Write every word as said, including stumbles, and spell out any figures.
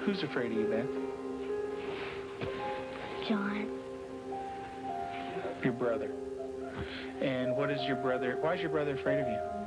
Who's afraid of you, Beth? John. Your brother. And what is your brother, why is your brother afraid of you?